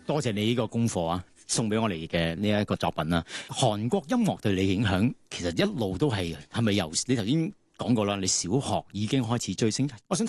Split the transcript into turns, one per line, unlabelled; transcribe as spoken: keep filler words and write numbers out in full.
多謝你呢個功課啊，送俾我哋嘅呢一個作品啦。韓國音樂對你影響其實一路都係係咪由你頭先講過啦？你小學已經開始追星，我想。